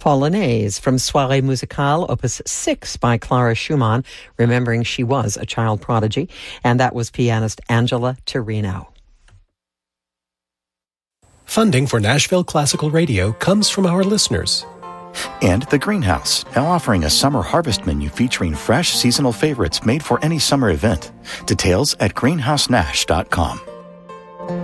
Polonaise from Soirée Musicale, Opus 6 by Clara Schumann, remembering she was a child prodigy. And that was pianist Angela Torino. Funding for Nashville Classical Radio comes from our listeners. And The Greenhouse, now offering a summer harvest menu featuring fresh seasonal favorites made for any summer event. Details at greenhousenash.com.